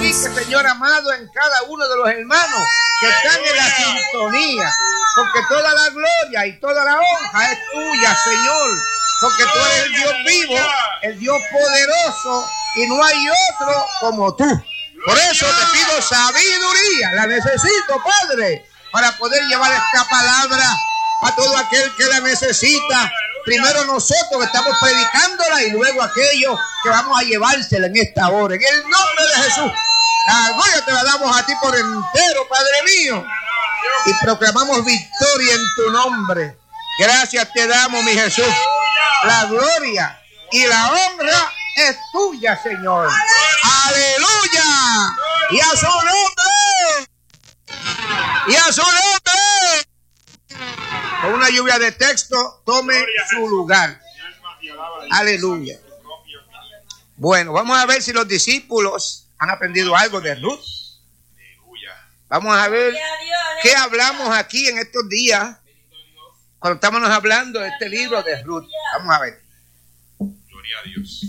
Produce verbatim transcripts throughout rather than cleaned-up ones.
glorifique, Señor amado, en cada uno de los hermanos que están en la sintonía, porque toda la gloria y toda la honra es tuya, Señor, porque tú eres el Dios vivo, el Dios poderoso, y no hay otro como tú. Por eso te pido sabiduría, la necesito, Padre, para poder llevar esta palabra a todo aquel que la necesita. Primero nosotros que estamos predicándola y luego aquellos que vamos a llevársela en esta hora. En el nombre de Jesús, la gloria te la damos a ti por entero, Padre mío, y proclamamos victoria en tu nombre. Gracias te damos, mi Jesús. La gloria y la honra es tuya, Señor. Aleluya. Y a su nombre. Y a su nombre. Con una lluvia de texto, tome su lugar. Aleluya. Bueno, vamos a ver si los discípulos han aprendido algo de Ruth. Vamos a ver qué hablamos aquí en estos días cuando estamos hablando de este libro de Ruth. Vamos a ver. Gloria a Dios.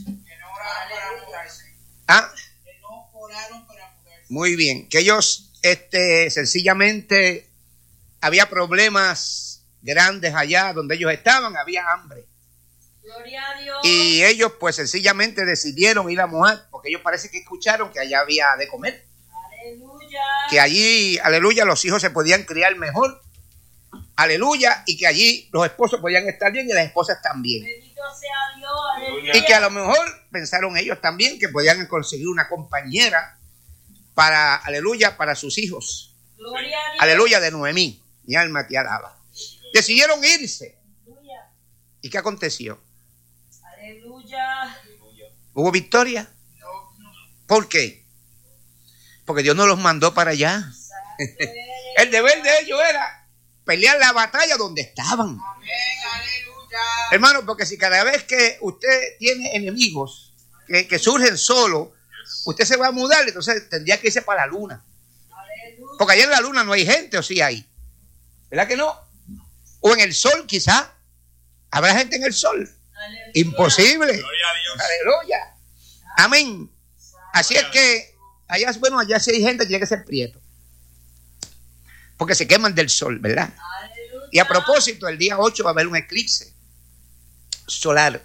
Ah, muy bien. Que ellos, este, sencillamente, había problemas grandes allá donde ellos estaban, había hambre. Gloria a Dios. Y ellos, pues, sencillamente decidieron ir a Moab, porque ellos parece que escucharon que allá había de comer. Aleluya. Que allí, aleluya, los hijos se podían criar mejor. Aleluya. Y que allí los esposos podían estar bien y las esposas también. Bendito sea Dios. Aleluya. Y que a lo mejor pensaron ellos también que podían conseguir una compañera para, aleluya, para sus hijos. Gloria a Dios. Aleluya, de Noemí. Mi alma te alaba. Decidieron irse. Aleluya. ¿Y qué aconteció? Aleluya. ¿Hubo victoria? ¿Por qué? Porque Dios no los mandó para allá. El deber de ellos era pelear la batalla donde estaban. Hermano, porque si cada vez que usted tiene enemigos que, que surgen solo, usted se va a mudar, entonces tendría que irse para la luna. Porque allá en la luna no hay gente, o sí hay. ¿Verdad que no? O en el sol, quizá. ¿Habrá gente en el sol? Aleluya. Imposible. Gloria a Dios. Aleluya. Amén. Así es que allá, bueno, allá si hay gente, tiene que ser prieto. Porque se queman del sol, ¿verdad? Aleluya. Y a propósito, el día ocho va a haber un eclipse solar.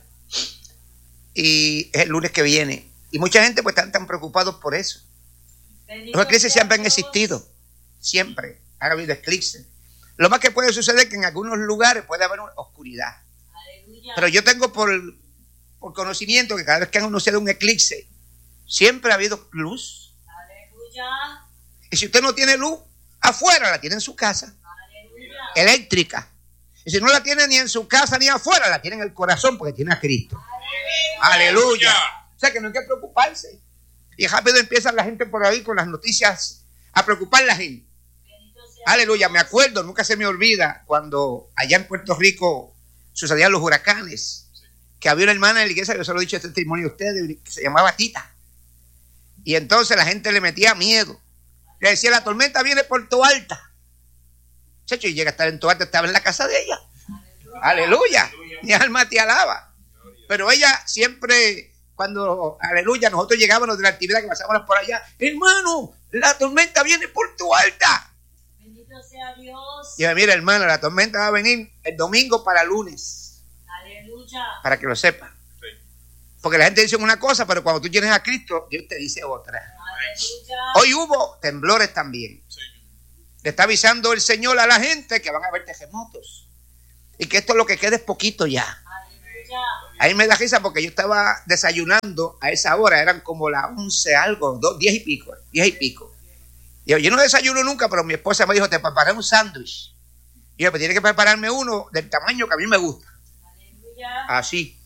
Y es el lunes que viene. Y mucha gente pues están tan preocupados por eso. Bendito Los eclipses siempre han Dios. existido. Siempre ha habido eclipses. Lo más que puede suceder es que en algunos lugares puede haber una oscuridad. Aleluya. Pero yo tengo por, por conocimiento que cada vez que han anunciado un eclipse, siempre ha habido luz. Aleluya. Y si usted no tiene luz, afuera la tiene en su casa, Aleluya. eléctrica. Y si no la tiene ni en su casa ni afuera, la tiene en el corazón porque tiene a Cristo. Aleluya. O sea que no hay que preocuparse. Y rápido empiezan la gente por ahí con las noticias a preocupar a la gente. Bendito sea Aleluya, Dios. me acuerdo, nunca se me olvida cuando allá en Puerto Rico sucedían los huracanes, que había una hermana en la iglesia, yo se lo he dicho este testimonio a ustedes, que se llamaba Tita. Y entonces la gente le metía miedo. Le decía, la tormenta viene por Toalta. Checho, y llega a estar en Toalta, estaba en la casa de ella. Aleluya. Aleluya. Mi alma te alaba. Pero ella siempre, cuando, aleluya, nosotros llegábamos de la actividad que pasábamos por allá, hermano, la tormenta viene por Toalta. Bendito sea Dios. Y yo, mira, hermano, la tormenta va a venir el domingo para lunes. Aleluya. Para que lo sepa. Sí. Porque la gente dice una cosa, pero cuando tú tienes a Cristo, Dios te dice otra. Aleluya. Hoy hubo temblores también. Sí. Le está avisando el Señor a la gente que van a haber terremotos. Y que esto lo que queda es poquito ya. Aleluya. Ahí me da risa porque yo estaba desayunando a esa hora, eran como las once algo, dos, diez y pico, diez y pico. Y yo, yo no desayuno nunca, pero mi esposa me dijo, te preparé un sándwich. Y yo, pues tiene que prepararme uno del tamaño que a mí me gusta. Aleluya. Así.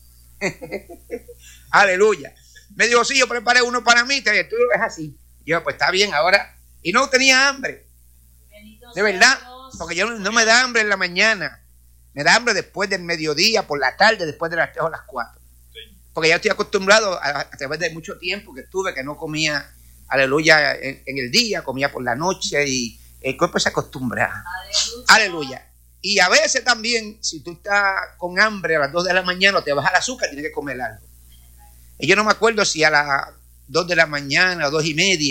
Aleluya. Me dijo, sí, yo preparé uno para mí, tú lo ves así. Y yo, pues está bien, ahora. Y no tenía hambre. Bendito De sea verdad, Dios. porque yo no, no me da hambre en la mañana. Me da hambre después del mediodía, por la tarde, después de las tres o las cuatro. Sí. Porque ya estoy acostumbrado a, a través de mucho tiempo que estuve, que no comía, aleluya, en, en el día, comía por la noche y el cuerpo se acostumbra. Aleluya. Aleluya. Y a veces también, si tú estás con hambre a las dos de la mañana o te baja el azúcar, tienes que comer algo. Y yo no me acuerdo si a las dos de la mañana o dos y media,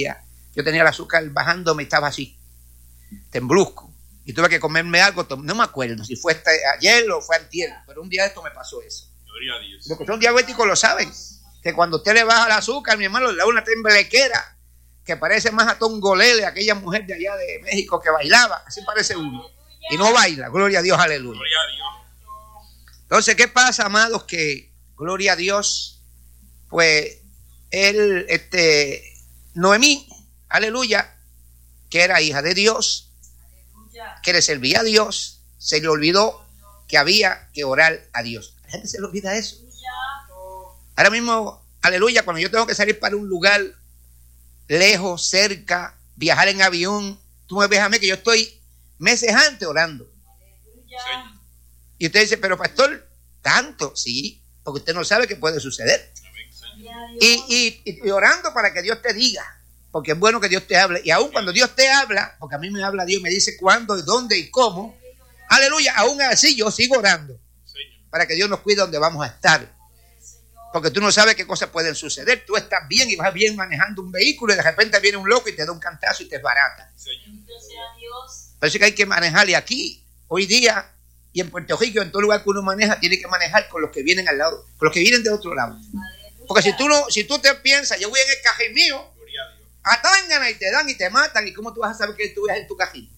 yo tenía el azúcar bajando, me estaba así, tembluzco. Y tuve que comerme algo, no me acuerdo si fue este, ayer o fue antier, pero un día de esto me pasó eso. Gloria a Dios. Los que son diabéticos lo saben, que cuando usted le baja el azúcar, mi hermano, le da una temblequera que parece más a Tongolele, aquella mujer de allá de México que bailaba, así parece uno. Y no baila, gloria a Dios, aleluya. Gloria a Dios. Entonces, ¿qué pasa, amados? Que, gloria a Dios, pues, él, este, Noemí, aleluya, que era hija de Dios, que le servía a Dios, se le olvidó que había que orar a Dios. A la gente se le olvida eso. Ahora mismo, aleluya, cuando yo tengo que salir para un lugar lejos, cerca, viajar en avión, tú me ves a mí que yo estoy meses antes orando. Señor. Y usted dice, pero pastor, ¿tanto? Sí, porque usted no sabe qué puede suceder. Amén, Señor. Y, y, y orando para que Dios te diga, porque es bueno que Dios te hable. Y aún cuando Dios te habla, porque a mí me habla Dios, me dice cuándo, y dónde y cómo, aleluya, aún así yo sigo orando Señor. para que Dios nos cuide donde vamos a estar. Porque tú no sabes qué cosas pueden suceder. Tú estás bien y vas bien manejando un vehículo y de repente viene un loco y te da un cantazo y te barata. Señor. Por eso que hay que manejarle aquí, hoy día, y en Puerto Rico, en todo lugar que uno maneja, tiene que manejar con los que vienen al lado, con los que vienen de otro lado. Porque si tú no, si tú te piensas, yo voy en el cajín mío, Gloria a Dios. atángana y te dan y te matan, ¿y cómo tú vas a saber que tú vas en tu cajín?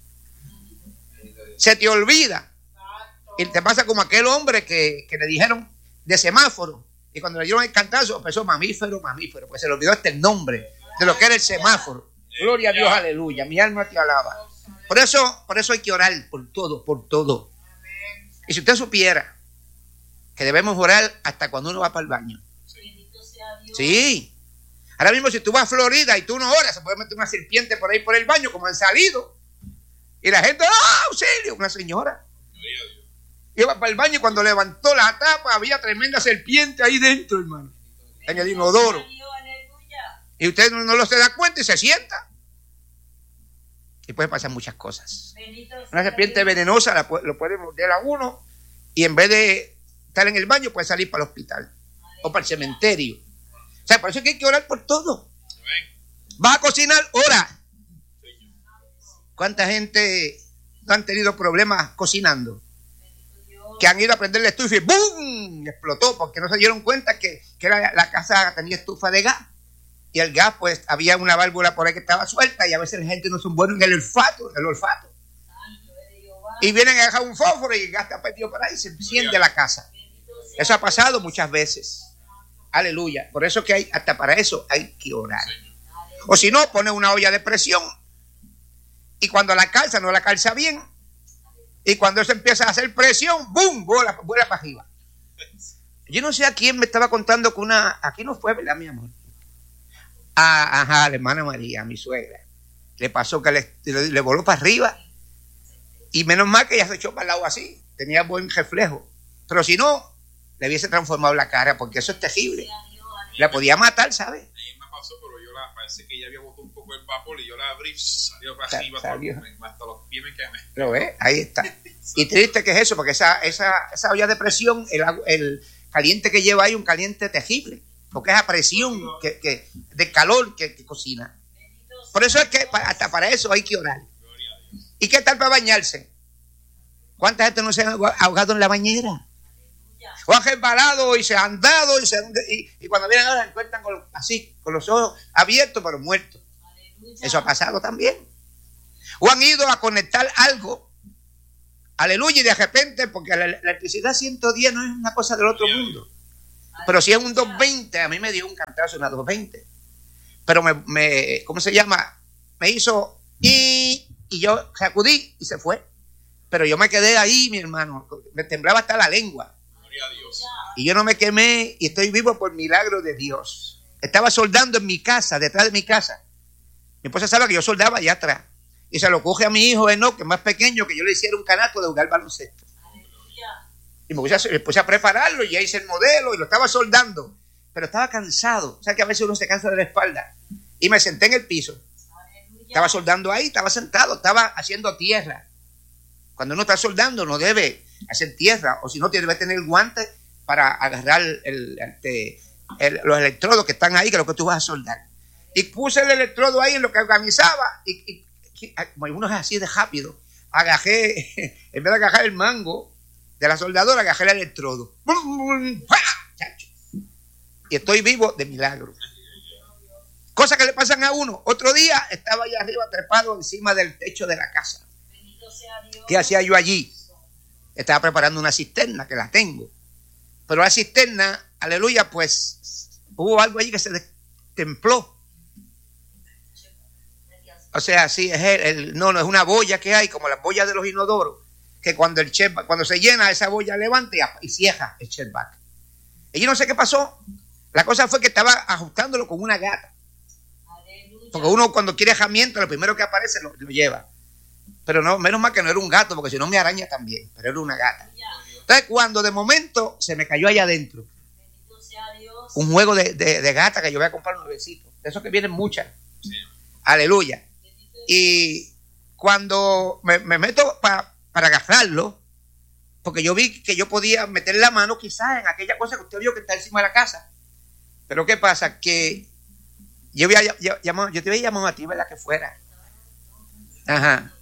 Se te olvida. Y te pasa como aquel hombre que, que le dijeron de semáforo, y cuando le dieron el cantazo, empezó mamífero, mamífero, pues se le olvidó hasta el nombre de lo que era el semáforo. Gloria a Dios, aleluya, mi alma te alaba. Por eso, por eso hay que orar por todo, por todo. Y si usted supiera que debemos orar hasta cuando uno va para el baño. Sí. Ahora mismo si tú vas a Florida y tú no oras, se puede meter una serpiente por ahí por el baño, como han salido. Y la gente, ¡ah, auxilio! Una señora Gloria a Dios. iba para el baño y cuando levantó la tapa había tremenda serpiente ahí dentro, hermano, en el inodoro. Y usted no, no lo se da cuenta y se sienta. Y puede pasar muchas cosas. Una serpiente venenosa la, lo puede morder a uno y en vez de estar en el baño puede salir para el hospital o para el cementerio. O sea, por eso es que hay que orar por todo. Amén. Vas a cocinar, ora. Señor. ¿Cuánta gente no han tenido problemas cocinando? Que han ido a prender la estufa y ¡bum! Explotó porque no se dieron cuenta que, que era, la casa tenía estufa de gas. Y el gas, pues, había una válvula por ahí que estaba suelta y a veces la gente no son buenos en el olfato, el olfato. Y vienen a dejar un fósforo y el gas está perdido por ahí y se enciende la casa. Eso ha pasado muchas veces. Aleluya. Por eso que hay, hasta para eso hay que orar. O si no, pone una olla de presión y cuando la calza, no la calza bien. Y cuando eso empieza a hacer presión, ¡bum! Vuela, vuela para arriba. Yo no sé a quién me estaba contando que una... Aquí no fue, ¿verdad, mi amor? A, ajá, a la hermana María, a mi suegra. Le pasó que le, le, le voló para arriba. Y menos mal que ella se echó para el lado así. Tenía buen reflejo. Pero si no, le hubiese transformado la cara, porque eso es terrible. La podía matar, ¿sabes? Ahí me pasó, pero yo la parece que ella había botado un poco el vapor y yo la abrí, salió para Sa- arriba, salió. todo, hasta los pies me quemé. ¿Lo ves? Ahí está. Y triste que es eso, porque esa, esa, esa olla de presión, el, agu- el caliente que lleva ahí, un caliente terrible. Porque es a presión que, que, de calor que, que cocina. Por eso es que pa- hasta para eso hay que orar. Gloria a Dios. ¿Y qué tal para bañarse? ¿Cuánta gente no se ha ahogado en la bañera? O han resbalado y se han dado y, se han- y, y cuando vienen ahora se encuentran con, así, con los ojos abiertos pero muertos. Eso ha pasado también. O han ido a conectar algo. Aleluya, y de repente, porque la, la electricidad ciento diez no es una cosa del otro mundo. Pero si es un doscientos veinte, a mí me dio un cantazo una doscientos veinte. Pero me, me, ¿cómo se llama? Me hizo y, y yo sacudí y se fue. Pero yo me quedé ahí, mi hermano. Me temblaba hasta la lengua. Gloria a Dios. Y yo no me quemé y estoy vivo por milagro de Dios. Estaba soldando en mi casa, detrás de mi casa. Mi esposa sabe que yo soldaba allá atrás. Y se lo coge a mi hijo Enoch, que es más pequeño, que yo le hiciera un canasto de jugar baloncesto. Y me puse, a, me puse a prepararlo y ya hice el modelo y lo estaba soldando. Pero estaba cansado. O sea que a veces uno se cansa de la espalda. Y me senté en el piso. Estaba soldando ahí, estaba sentado, estaba haciendo tierra. Cuando uno está soldando no debe hacer tierra. O si no, debe tener guantes para agarrar el, el, el, el, los electrodos que están ahí, que es lo que tú vas a soldar. Y puse el electrodo ahí en lo que organizaba. Y, y, y bueno, uno es así de rápido. Agajé, en vez de agajar el mango de la soldadora, agajé el electrodo. Y estoy vivo de milagro. Cosas que le pasan a uno. Otro día estaba allá arriba trepado encima del techo de la casa. ¿Qué hacía yo allí? Estaba preparando una cisterna, que la tengo. Pero la cisterna, aleluya, pues hubo algo allí que se destempló. O sea, sí, es el, el, no, no, es una boya que hay, como las boyas de los inodoros, que cuando el check, cuando se llena esa boya levanta y, y cierra el checkback. Y yo no sé qué pasó. La cosa fue que estaba ajustándolo con una gata. Porque uno cuando quiere herramienta, lo primero que aparece lo, lo lleva. Pero no, menos mal que no era un gato, porque si no me araña también. Pero era una gata. Entonces cuando de momento se me cayó allá adentro un juego de, de, de gata que yo voy a comprar nuevecito. De esos que vienen muchas. Sí. Aleluya. Y cuando me, me meto pa, para agarrarlo, porque yo vi que yo podía meter la mano quizás en aquella cosa que usted vio que está encima de la casa. Pero ¿qué pasa? Que yo, había, yo, yo, yo te había llamado a ti, ¿verdad? Que fuera. Ajá.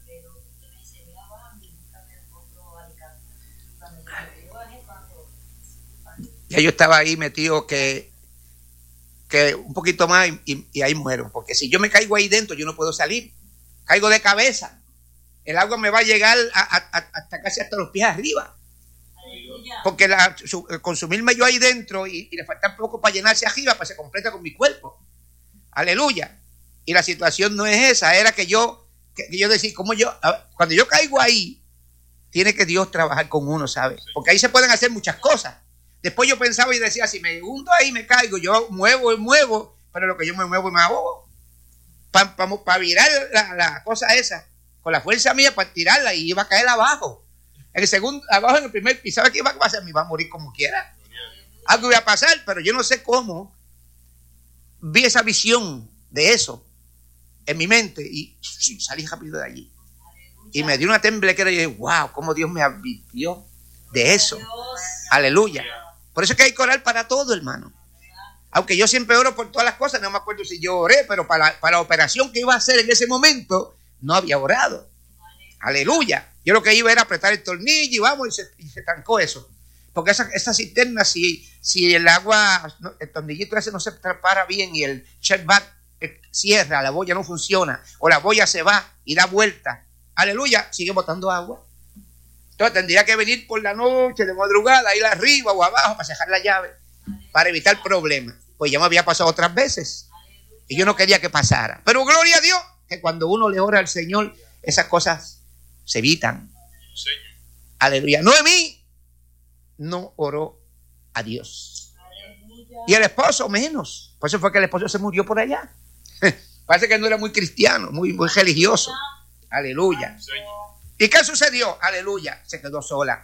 Ya yo estaba ahí metido que, que un poquito más y, y, y ahí muero. Porque si yo me caigo ahí dentro, yo no puedo salir. Caigo de cabeza. El agua me va a llegar a, a, a, hasta casi hasta los pies arriba. Porque la, su, consumirme yo ahí dentro y, y le falta poco para llenarse arriba, pues se completa con mi cuerpo. Aleluya. Y la situación no es esa, era que yo, que, que yo decía, como yo, cuando yo caigo ahí, tiene que Dios trabajar con uno, ¿sabes? Porque ahí se pueden hacer muchas cosas. Después yo pensaba y decía, si me hundo ahí, me caigo, yo muevo y muevo, pero lo que yo me muevo y me ahogo. Para pa, pa virar la, la cosa esa, con la fuerza mía para tirarla y iba a caer abajo. En el segundo, abajo en el primer piso, ¿sabes qué iba a pasar? Me iba a morir como quiera. Algo iba a pasar, pero yo no sé cómo vi esa visión de eso en mi mente y sí, salí rápido de allí. Y me dio una temblequera y dije, wow, cómo Dios me advirtió de eso. Aleluya. Por eso es que hay que orar para todo, hermano. Aunque yo siempre oro por todas las cosas, no me acuerdo si yo oré, pero para la, para la operación que iba a hacer en ese momento, no había orado. Aleluya. Yo lo que iba era apretar el tornillo y vamos, y se, y se trancó eso. Porque esa, esa cisterna, si, si el agua, el tornillito ese no se prepara bien y el checkback cierra, la boya no funciona, o la boya se va y da vuelta, aleluya, sigue botando agua. Entonces tendría que venir por la noche, de madrugada, ir arriba o abajo para cerrar la llave, para evitar problemas. Pues ya me había pasado otras veces y yo no quería que pasara. Pero gloria a Dios, que cuando uno le ora al Señor, esas cosas se evitan. Sí. Aleluya. Noemí no oró a Dios. Aleluya. Y el esposo menos. Por eso fue que el esposo se murió por allá. Parece que no era muy cristiano, muy, muy religioso. Aleluya. Sí. ¿Y qué sucedió? Aleluya. Se quedó sola.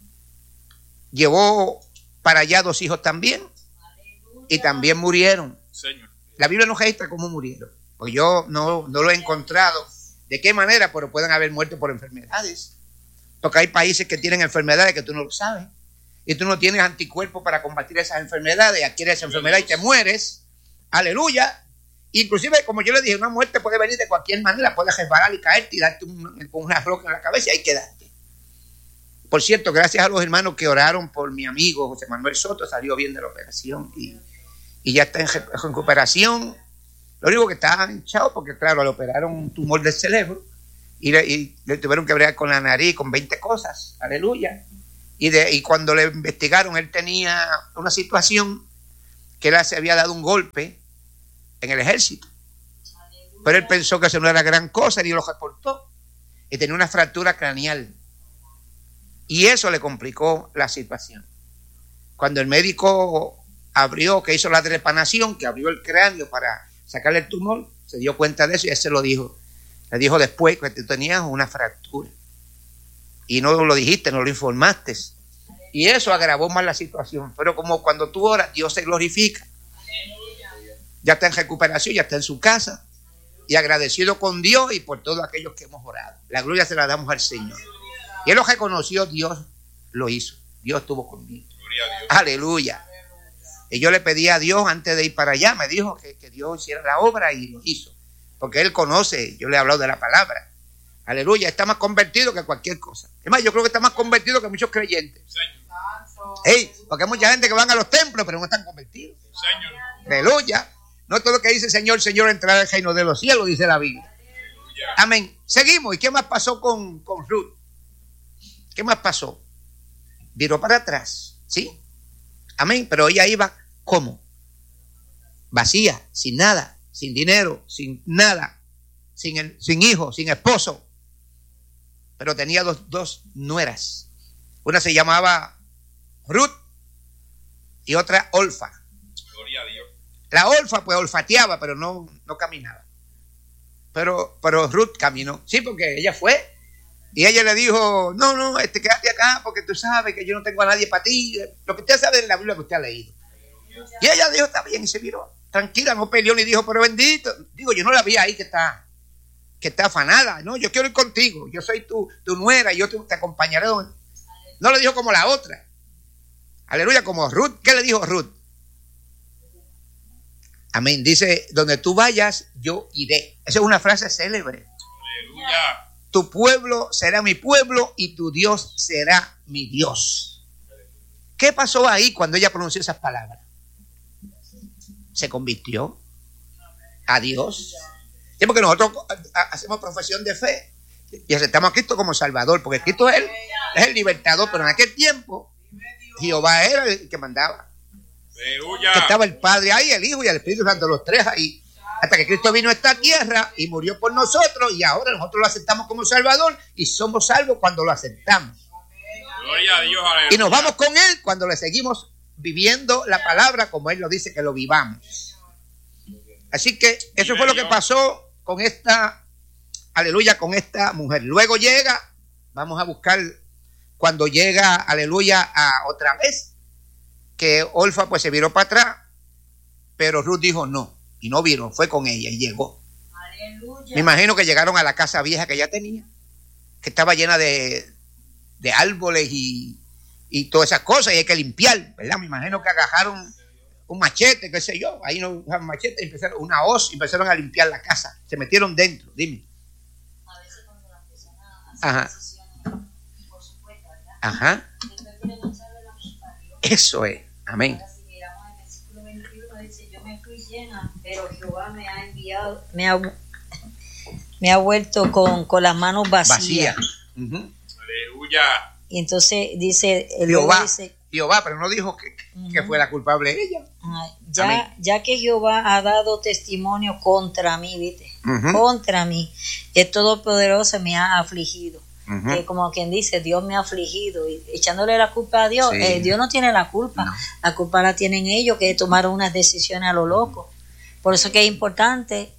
Llevó para allá dos hijos también. Aleluya. Y también murieron. Señor. La Biblia no registra cómo murieron. Pues yo no, no lo he encontrado. ¿De qué manera? Pero pueden haber muerto por enfermedades. Porque hay países que tienen enfermedades que tú no lo sabes. Y tú no tienes anticuerpos para combatir esas enfermedades. Adquieres esa enfermedad y te mueres. Aleluya. Inclusive, como yo le dije, una muerte puede venir de cualquier manera. Puedes resbalar y caerte y darte un, con una roca en la cabeza y ahí quedarte. Por cierto, gracias a los hermanos que oraron por mi amigo José Manuel Soto, salió bien de la operación. Y, y ya está en recuperación. Lo único que estaba hinchado porque, claro, le operaron un tumor del cerebro y le, y le tuvieron que bregar con la nariz, con veinte cosas. Aleluya. Y, de, y cuando le investigaron, él tenía una situación que él se había dado un golpe en el ejército. Aleluya. Pero él pensó que eso no era gran cosa y lo reportó. Y tenía una fractura craneal. Y eso le complicó la situación. Cuando el médico abrió, que hizo la trepanación, que abrió el cráneo para sacarle el tumor, se dio cuenta de eso y él se lo dijo. Le dijo después que tú tenías una fractura. Y no lo dijiste, no lo informaste. Y eso agravó más la situación. Pero como cuando tú oras, Dios se glorifica. Ya está en recuperación, ya está en su casa. Y agradecido con Dios y por todos aquellos que hemos orado. La gloria se la damos al Señor. Y él lo reconoció, Dios lo hizo. Dios estuvo conmigo. Aleluya. Y yo le pedí a Dios antes de ir para allá, me dijo que, que Dios hiciera la obra y lo hizo. Porque Él conoce, yo le he hablado de la palabra. Aleluya, está más convertido que cualquier cosa. Es más, yo creo que está más convertido que muchos creyentes. Hey, porque hay mucha gente que van a los templos, pero no están convertidos. Señor. Aleluya. No todo lo que dice Señor, Señor, entrará al reino de los cielos, dice la Biblia. Aleluya. Amén. Seguimos. ¿Y qué más pasó con, con Ruth? ¿Qué más pasó? Viró para atrás, ¿sí? Amén. Pero ella iba, ¿cómo? Vacía, sin nada, sin dinero, sin nada, sin, el, sin hijo, sin esposo. Pero tenía dos, dos nueras. Una se llamaba Ruth y otra Orfa. Gloria a Dios. La Orfa pues olfateaba, pero no, no caminaba. Pero, pero Ruth caminó. Sí, porque ella fue. Y ella le dijo, no, no, este, quédate acá porque tú sabes que yo no tengo a nadie para ti. Lo que usted sabe en la Biblia que usted ha leído. Y ella dijo, está bien, y se viró. Tranquila, no peleó ni dijo, pero bendito. Digo, yo no la vi ahí que está, que está afanada. No, yo quiero ir contigo. Yo soy tu, tu nuera y yo te, te acompañaré. No le dijo como la otra. Aleluya, como Ruth. ¿Qué le dijo Ruth? Amén. Dice, donde tú vayas, yo iré. Esa es una frase célebre. Aleluya. Tu pueblo será mi pueblo y tu Dios será mi Dios. ¿Qué pasó ahí cuando ella pronunció esas palabras? Se convirtió a Dios. Sí, porque nosotros hacemos profesión de fe y aceptamos a Cristo como Salvador, porque Cristo es el, es el libertador, pero en aquel tiempo Jehová era el que mandaba. Aleluya. Que estaba el Padre ahí, el Hijo y el Espíritu Santo, los tres ahí. Hasta que Cristo vino a esta tierra y murió por nosotros y ahora nosotros lo aceptamos como Salvador y somos salvos cuando lo aceptamos. Gloria a Dios. Aleluya. Y nos vamos con Él cuando le seguimos viviendo la palabra como Él lo dice que lo vivamos. Así que eso fue lo que pasó con esta, aleluya, con esta mujer. Luego llega, vamos a buscar cuando llega, aleluya, a otra vez, que Orfa pues se viró para atrás, pero Ruth dijo no. Y no vieron, fue con ella y llegó. Aleluya. Me imagino que llegaron a la casa vieja que ella tenía, que estaba llena de, de árboles y, y todas esas cosas, y hay que limpiar, ¿verdad? Me imagino que agarraron un machete, qué sé yo, ahí no usaban machete, y empezaron, una hoz, y empezaron a limpiar la casa, se metieron dentro, dime. A veces cuando las personas Ajá. hacen decisiones por su cuenta, ¿verdad? Ajá, Después quieren echarle la culpa a Dios. eso es, amén. Ahora si miramos el versículo veintiuno dice, yo me fui llena, pero Jehová me ha enviado, me ha, me ha vuelto con, con las manos vacías. Vacía. Uh-huh. Aleluya. Y entonces dice, el Jehová, dice, Jehová, pero no dijo que, que fue la culpable ella. ah, ya, Amén. ya que Jehová ha dado testimonio contra mí, ¿viste? Uh-huh. Contra mí, el Todopoderoso me ha afligido. Uh-huh. Eh, como quien dice, Dios me ha afligido, y echándole la culpa a Dios. Sí. Eh, Dios no tiene la culpa, No. la culpa la tienen ellos que tomaron unas decisiones a lo loco. Por eso que es importante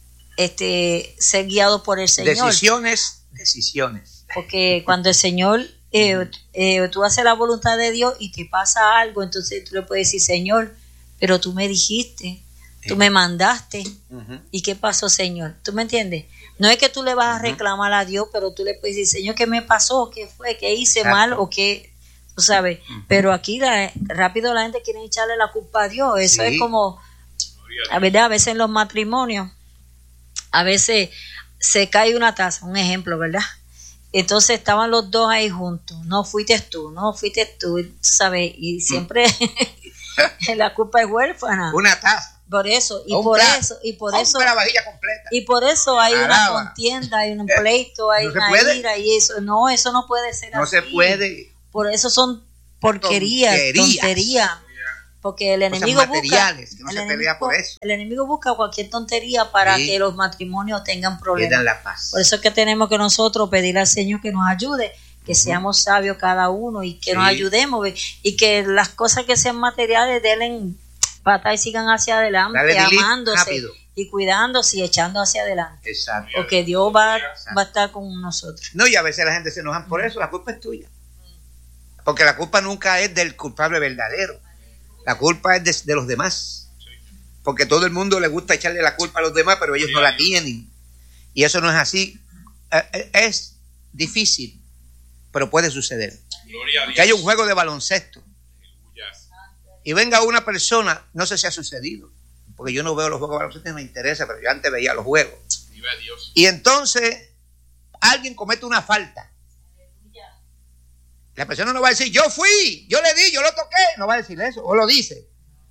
este, ser guiado por el Señor, Decisiones, decisiones. porque cuando el Señor, eh, eh, tú haces la voluntad de Dios y te pasa algo, entonces tú le puedes decir, Señor, pero tú me dijiste, tú Sí. me mandaste, Uh-huh. ¿y qué pasó, Señor? ¿Tú me entiendes? No es que tú le vas a reclamar a Dios, pero tú le puedes decir, Señor, ¿qué me pasó? ¿Qué fue? ¿Qué hice Exacto. mal? ¿O qué? Tú sabes. Ujú. Pero aquí la- rápido la gente quiere echarle la culpa a Dios. Eso Sí. es como, Gloria a verdad, a veces en los matrimonios, a veces se cae una taza, un ejemplo, ¿verdad? Entonces estaban los dos ahí juntos. No fuiste tú, no fuiste tú, tú ¿sabes? Y siempre la culpa es huérfana. Una taza. Por eso, y un por plato, eso, y por un eso. una vajilla completa. Y por eso hay una Alaba. contienda, hay un pleito, hay No se una puede. ira y eso. No, eso no puede ser No así. se puede. Por eso son porquerías, Tonterías. tonterías. Porque el Cosas enemigo busca, materiales, que no el se enemigo, pelea por eso. el enemigo busca cualquier tontería para Sí. que los matrimonios tengan Que problemas. dan la paz. Por eso es que tenemos que nosotros pedir al Señor que nos ayude, que seamos sabios cada uno y que Sí. nos ayudemos ve, y que las cosas que sean materiales denle pata y sigan hacia adelante, Dale delete amándose rápido. y cuidándose y echando hacia adelante. Exacto. Porque Dios va, va a estar con nosotros. No, y a veces la gente se enoja por eso. La culpa es tuya. Porque la culpa nunca es del culpable verdadero. La culpa es de, de los demás. Porque todo el mundo le gusta echarle la culpa a los demás, pero ellos no la tienen. Y eso no es así. Eh, Es difícil, pero puede suceder. Gloria a Dios. Que haya un juego de baloncesto. Aleluya. y venga una persona, no sé si ha sucedido, porque yo no veo los juegos de baloncesto, no me interesa, pero yo antes veía los juegos. Dios. Y entonces alguien comete una falta. La persona no va a decir, yo fui, yo le di, yo lo toqué. No va a decir eso, o lo dice.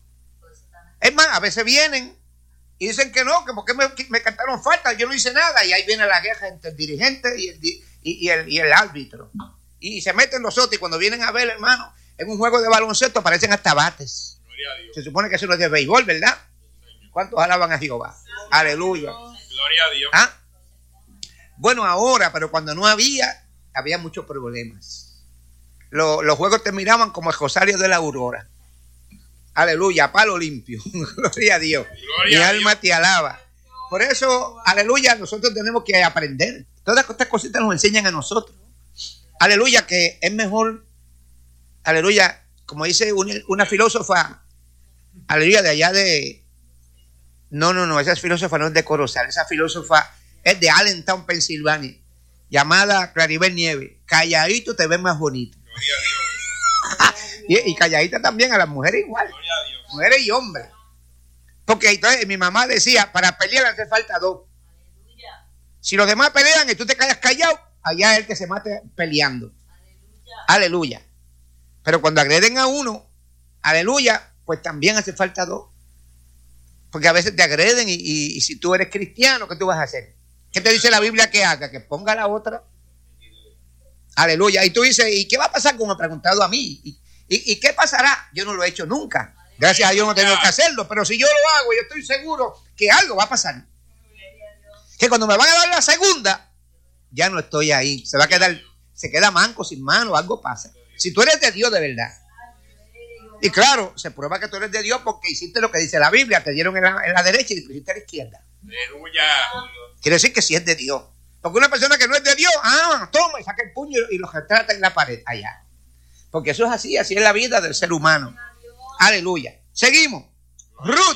Es más, a veces vienen y dicen que no, que porque me, me cantaron falta, yo no hice nada. Y ahí viene la guerra entre el dirigente y el, y, y el, y el árbitro. Y se meten los otros y cuando vienen a ver, hermano, en un juego de baloncesto aparecen hasta bates. Se supone que eso no es de béisbol, ¿verdad? ¿Cuántos alaban a Jehová? Aleluya. Gloria a Dios. ¿Ah? Bueno, ahora, pero cuando no había, había muchos problemas. Los, los juegos terminaban como el rosario de la aurora. Aleluya, palo limpio. Gloria a Dios. Gloria Mi a alma Dios. te alaba. Por eso, aleluya, nosotros tenemos que aprender. Todas estas cositas nos enseñan a nosotros. Aleluya, que es mejor, aleluya, como dice una, una filósofa, aleluya, de allá de... No, no, no, esa filósofa no es de Corozal, esa filósofa es de Allentown, Pensilvania, llamada Claribel Nieves. Calladito te ves más bonito. Gloria a Dios. Y, y calladita también a las mujeres igual, Gloria a Dios. mujeres y hombres. Porque entonces mi mamá decía, para pelear hace falta dos. Si los demás pelean y tú te callas callado, allá es el que se mate peleando. Aleluya. Aleluya. Pero cuando agreden a uno, aleluya, pues también hace falta dos. Porque a veces te agreden y, y, y si tú eres cristiano, ¿qué tú vas a hacer? ¿Qué te dice la Biblia que haga? Que ponga la otra. Aleluya. Y tú dices, ¿y qué va a pasar? Como me ha preguntado a mí. ¿Y, y, y qué pasará? Yo no lo he hecho nunca. Gracias a Dios no he tenido que hacerlo. Pero si yo lo hago, yo estoy seguro que algo va a pasar. Que cuando me van a dar la segunda, ya no estoy ahí. Se va a quedar, se queda manco, sin mano, algo pasa. Si tú eres de Dios de verdad. Y claro, se prueba que tú eres de Dios porque hiciste lo que dice la Biblia. Te dieron en la, en la derecha y te hiciste a la izquierda. Aleluya. Quiere decir que sí es de Dios. Porque una persona que no es de Dios, ah, toma y saca el puño y lo retrata en la pared allá. Porque eso es así, así es la vida del ser humano. Aleluya. Seguimos. Ruth,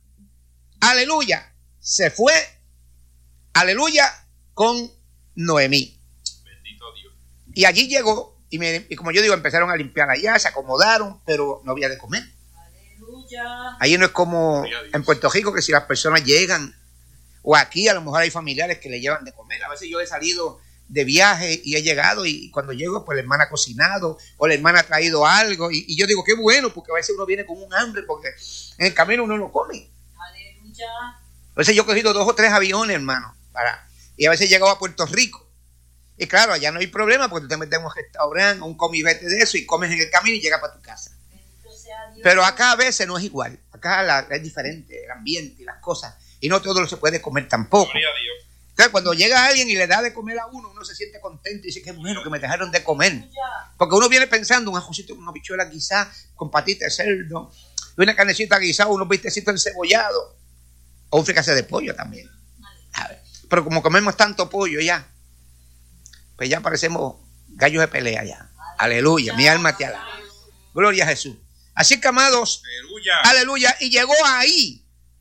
aleluya, se fue, aleluya, con Noemí. Bendito Dios. Y allí llegó, y, me, y como yo digo, empezaron a limpiar allá, se acomodaron, pero no había de comer. Aleluya. Allí no es como en Puerto Rico, que si las personas llegan, o aquí a lo mejor hay familiares que le llevan de comer. A veces yo he salido de viaje y he llegado y cuando llego, pues la hermana ha cocinado o la hermana ha traído algo. Y, y yo digo, qué bueno, porque a veces uno viene con un hambre porque en el camino uno no come. Aleluya. A veces yo he cogido dos o tres aviones, hermano, para, y a veces he llegado a Puerto Rico. Y claro, allá no hay problema porque tú te metes en un restaurante, un comibete de eso y comes en el camino y llegas para tu casa. Pero acá a veces no es igual. Acá la, es diferente, el ambiente y las cosas. Y no todo lo se puede comer tampoco. Gloria a Dios. Entonces, cuando llega alguien y le da de comer a uno, uno se siente contento y dice, qué bueno que me dejaron de comer. Porque uno viene pensando un ajocito con una bichuela guisada, con patita de cerdo, y una carnecita guisada, unos bistecitos encebollados, o un fricase de pollo también. A ver, pero como comemos tanto pollo ya, pues ya parecemos gallos de pelea ya. Aleluya, mi alma te alaba. Gloria a Jesús. Así que, amados, Aleluya. aleluya, y llegó ahí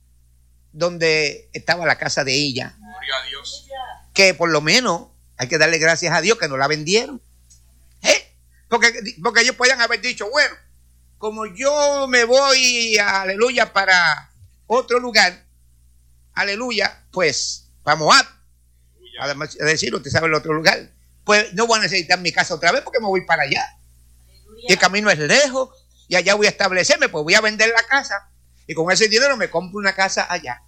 donde estaba la casa de ella, Gloria a Dios. que por lo menos hay que darle gracias a Dios que no la vendieron. ¿Eh? Porque, porque ellos podían haber dicho, bueno, como yo me voy, aleluya, para otro lugar, aleluya, pues para Moab, además de decir, usted sabe el otro lugar, pues no voy a necesitar mi casa otra vez porque me voy para allá. Aleluya. Y el camino es lejos y allá voy a establecerme, pues voy a vender la casa y con ese dinero me compro una casa allá.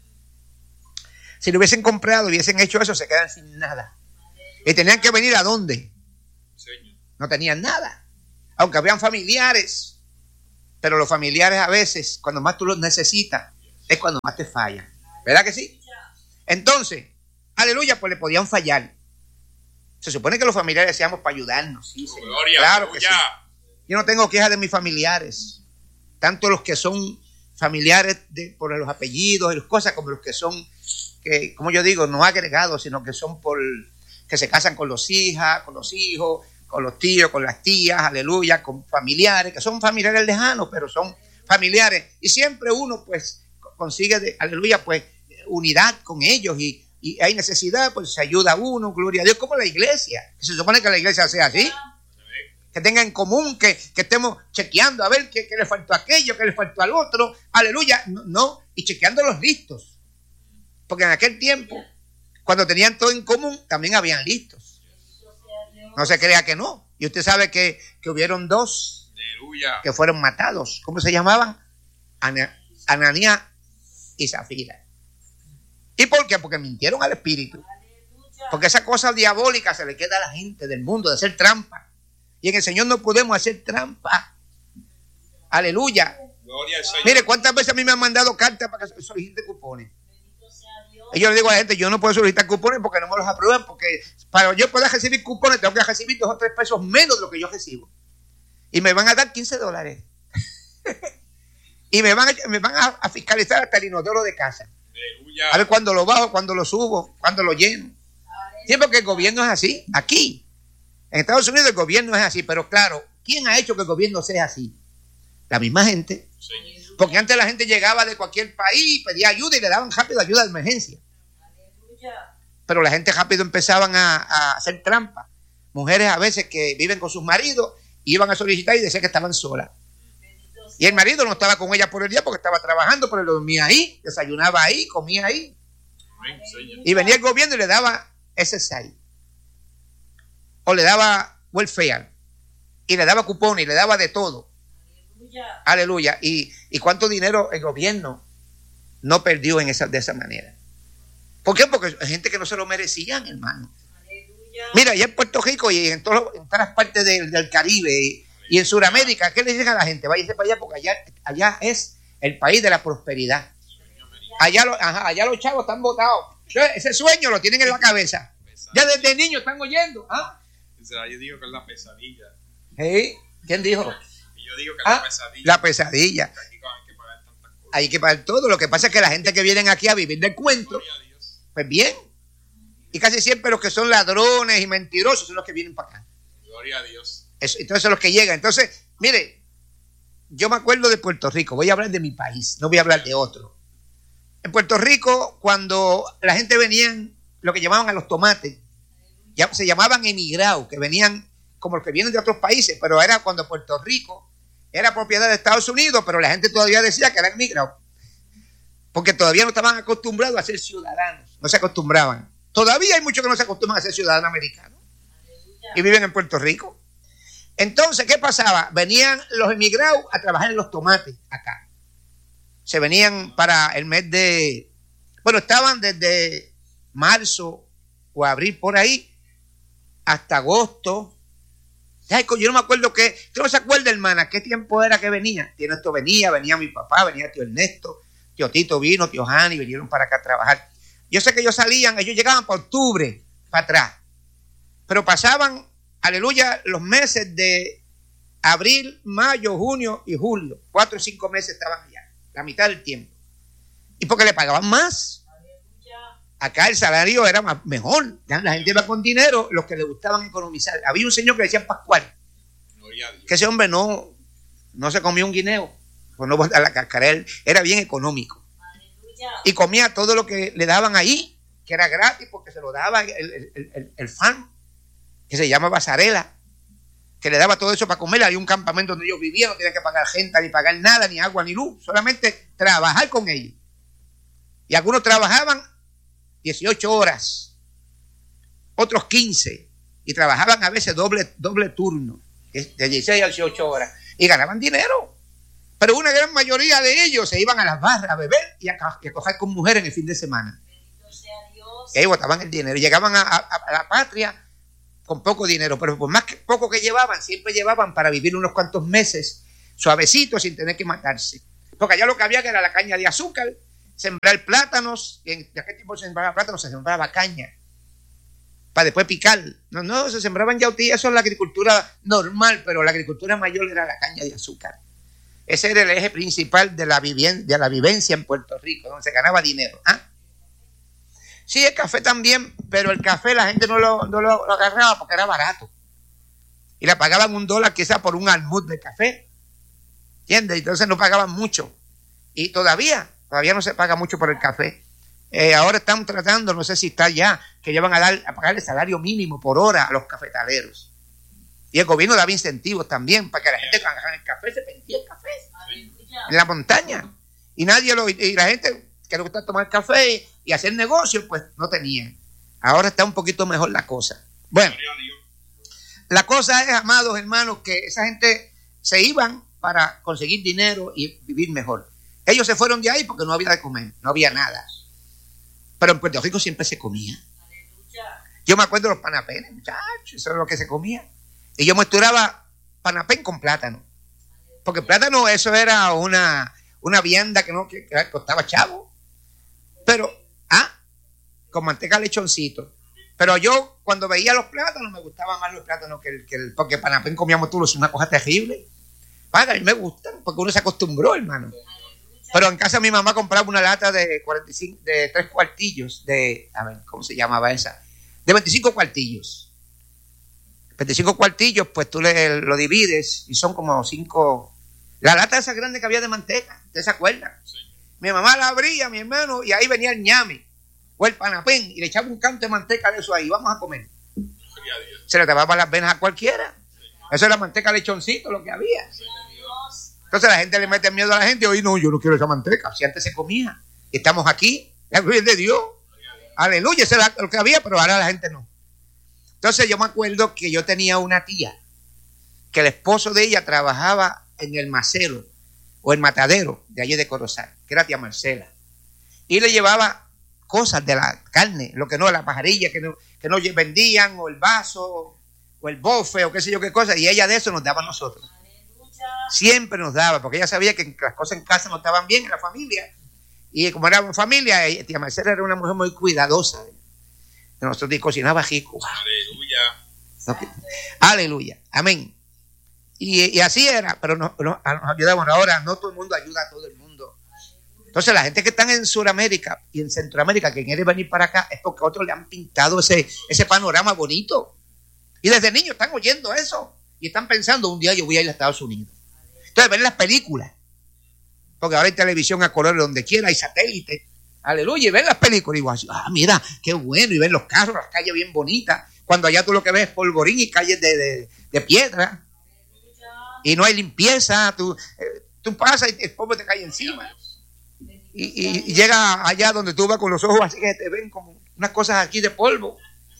Si lo hubiesen comprado y hubiesen hecho eso, se quedan sin nada. Y tenían que venir ¿a dónde? Señor. No tenían nada. Aunque habían familiares. Pero los familiares a veces, cuando más tú los necesitas, es cuando más te fallan. ¿Verdad que sí? Entonces, aleluya, pues le podían fallar. Se supone que los familiares seamos para ayudarnos. Sí, señor. Gloria. Claro que sí. Aleluya. Yo no tengo quejas de mis familiares. Tanto los que son familiares de, por los apellidos y las cosas, como los que son, que, como yo digo, no agregados, sino que son por, que se casan con los hijas, con los hijos, con los tíos, con las tías, aleluya, con familiares, que son familiares lejanos, pero son familiares. Y siempre uno, pues, consigue, de, aleluya, pues, unidad con ellos y, y hay necesidad, pues se ayuda a uno, gloria a Dios, como la iglesia. Se supone que la iglesia sea así. que tengan en común, que, que estemos chequeando a ver qué, qué le faltó a aquello, qué le faltó al otro, aleluya, no, no, y chequeando los listos, porque en aquel tiempo, cuando tenían todo en común, también habían listos, no se crea que no, y usted sabe que, que hubieron dos Aleluya. que fueron matados, ¿cómo se llamaban? Ana, Ananías y Zafira. ¿Y por qué? Porque mintieron al Espíritu. Porque esa cosa diabólica se le queda a la gente del mundo, de hacer trampa. Y en el Señor no podemos hacer trampa. Aleluya. Gloria al Señor. Mire, ¿cuántas veces a mí me han mandado cartas para que solicite cupones? Y yo le digo a la gente, yo no puedo solicitar cupones porque no me los aprueban, porque para yo poder recibir cupones tengo que recibir dos o tres pesos menos de lo que yo recibo. Y me van a dar quince dólares. Y me van, a, me van a, a fiscalizar hasta el inodoro de casa. Aleluya. A ver cuándo lo bajo, cuándo lo subo, cuándo lo lleno. Sí, porque el gobierno es así, aquí. En Estados Unidos el gobierno es así, pero claro, ¿quién ha hecho que el gobierno sea así? La misma gente. Señor. Porque antes la gente llegaba de cualquier país, pedía ayuda y le daban rápido ayuda de emergencia. Pero la gente rápido empezaban a, a hacer trampa. Mujeres a veces que viven con sus maridos, iban a solicitar y decían que estaban solas. Y el marido no estaba con ella por el día porque estaba trabajando, pero dormía ahí, desayunaba ahí, comía ahí. Amén, Señor. Y venía el gobierno y le daba ese S A I. O le daba welfare. Y le daba cupones y le daba de todo. Aleluya. Aleluya. Y, y cuánto dinero el gobierno no perdió en esa, de esa manera. ¿Por qué? Porque hay gente que no se lo merecían, hermano. Aleluya. Mira, allá en Puerto Rico y en, todo, en todas las partes del, del Caribe y, y en Sudamérica, ¿qué le dicen a la gente? Váyase para allá porque allá, allá es el país de la prosperidad. Allá, lo, ajá, allá los chavos están botados. Ese sueño lo tienen en la cabeza. Ya desde niños están oyendo. ¿Ah? Yo digo que es la pesadilla. ¿Sí? ¿Quién dijo? Y yo digo que ¿Ah? la pesadilla. La pesadilla. Aquí hay que pagar tantas cosas. Hay que pagar todo. Lo que pasa es que la gente que vienen aquí a vivir del cuento, Gloria a Dios. pues bien. Y casi siempre los que son ladrones y mentirosos son los que vienen para acá. Gloria a Dios. Eso, entonces son los que llegan. Entonces, mire, yo me acuerdo de Puerto Rico. Voy a hablar de mi país, no voy a hablar de otro. En Puerto Rico, cuando la gente venían, lo que llamaban a los tomates, ya se llamaban emigrados, que venían como los que vienen de otros países, pero era cuando Puerto Rico era propiedad de Estados Unidos, pero la gente todavía decía que eran emigrados, porque todavía no estaban acostumbrados a ser ciudadanos, no se acostumbraban. Todavía hay muchos que no se acostumbran a ser ciudadanos americanos y viven en Puerto Rico. Entonces, ¿qué pasaba? Venían los emigrados a trabajar en los tomates acá. Se venían para el mes de... Bueno, estaban desde marzo o abril por ahí hasta agosto. Ay, yo no me acuerdo qué. ¿Tú no se acuerda, hermana, qué tiempo era que venía? Tío Ernesto venía, venía mi papá, venía tío Ernesto, tío Tito vino, tío Jani, vinieron para acá a trabajar. Yo sé que ellos salían, ellos llegaban para octubre, para atrás. Pero pasaban, aleluya, los meses de abril, mayo, junio y julio. Cuatro o cinco meses estaban allá, la mitad del tiempo. Y porque le pagaban más. Acá el salario era más, mejor. La gente iba con dinero, los que le gustaban economizar. Había un señor que le decían Pascual, que ese hombre no, no se comía un guineo, pues no botar la cáscara, él era bien económico. Y comía todo lo que le daban ahí, que era gratis, porque se lo daba el, el, el, el fan, que se llama Basarela, que le daba todo eso para comer. Había un campamento donde ellos vivían, no tenían que pagar gente, ni pagar nada, ni agua, ni luz, solamente trabajar con ellos. Y algunos trabajaban dieciocho horas, otros quince, y trabajaban a veces doble, doble turno, de dieciséis a dieciocho horas, y ganaban dinero. Pero una gran mayoría de ellos se iban a las barras a beber y a, a coger con mujeres en el fin de semana. Y ahí botaban el dinero, y llegaban a, a, a la patria con poco dinero, pero por más que poco que llevaban, siempre llevaban para vivir unos cuantos meses suavecitos sin tener que matarse. Porque allá lo que había que era la caña de azúcar, sembrar plátanos, y en aquel tiempo se sembraba plátanos, se sembraba caña, para después picar. No, no, se sembraban yautías, eso es la agricultura normal, pero la agricultura mayor era la caña de azúcar. Ese era el eje principal de la, vivien- de la vivencia en Puerto Rico, donde se ganaba dinero. ¿Ah? Sí, el café también, pero el café la gente no lo, no lo, lo agarraba porque era barato. Y le pagaban un dólar quizá por un almud de café. ¿Entiendes? Entonces no pagaban mucho. Y todavía... Todavía no se paga mucho por el café. Eh, ahora están tratando, no sé si está ya, que ya van a dar a pagar el salario mínimo por hora a los cafetaleros. Y el gobierno daba incentivos también para que la gente trabajara en el café, se vendía el café en la montaña. Y nadie lo, y la gente que le gusta tomar café y, y hacer negocios, pues no tenían. Ahora está un poquito mejor la cosa. Bueno, la cosa es, amados hermanos, que esa gente se iban para conseguir dinero y vivir mejor. Ellos se fueron de ahí porque no había de comer, no había nada. Pero en Puerto Rico siempre se comía. Yo me acuerdo de los panapenes, muchachos, eso es lo que se comía. Y yo mezclaba panapén con plátano. Porque plátano, eso era una, una vianda que no que costaba chavo. Pero, ah, con manteca lechoncito. Pero yo, cuando veía los plátanos, me gustaban más los plátanos que el, que el porque panapén comíamos todos, una cosa terrible. Paga, a mí me gustan, porque uno se acostumbró, hermano. Pero en casa mi mamá compraba una lata de cuarenta y cinco, de tres cuartillos, de, a ver, ¿cómo se llamaba esa? De veinticinco cuartillos. veinticinco cuartillos, pues tú le, lo divides y son como cinco. La lata esa grande que había de manteca, ¿ustedes se acuerdan? Sí. Mi mamá la abría, mi hermano, y ahí venía el ñame o el panapén y le echaba un canto de manteca de eso ahí, vamos a comer. Se le tapaba las venas a cualquiera. Eso era manteca lechoncito, lo que había. Entonces la gente le mete miedo a la gente. Hoy no, yo no quiero esa manteca. Si antes se comía. Y estamos aquí. La gloria de Dios. Aleluya. Eso era lo que había, pero ahora la gente no. Entonces yo me acuerdo que yo tenía una tía que el esposo de ella trabajaba en el macero o el matadero de allí de Corozal, que era tía Marcela. Y le llevaba cosas de la carne, lo que no, la pajarilla que no, que no vendían, o el vaso, o el bofe, o qué sé yo qué cosa. Y ella de eso nos daba a nosotros. Siempre nos daba, porque ella sabía que las cosas en casa no estaban bien en la familia. Y como era una familia, ella, tía Marcela era una mujer muy cuidadosa. Nosotros y cocinaba rico. Aleluya. Okay. Aleluya. Amén. Y, y así era, pero nos, nos, nos ayudamos. Ahora no todo el mundo ayuda a todo el mundo. Entonces la gente que está en Sudamérica y en Centroamérica que quiere venir para acá es porque otros le han pintado ese, ese panorama bonito. Y desde niños están oyendo eso. Y están pensando, un día yo voy a ir a Estados Unidos. Entonces ven las películas. Porque ahora hay televisión a color donde quiera, hay satélite. Aleluya, y ven las películas. Y digo, ah, mira, qué bueno. Y ven los carros, las calles bien bonitas. Cuando allá tú lo que ves es polvorín y calles de, de, de piedra. Y no hay limpieza. Tú, eh, tú pasas y el polvo te cae encima. Y, y, y llegas allá donde tú vas con los ojos así que te ven como unas cosas aquí de polvo.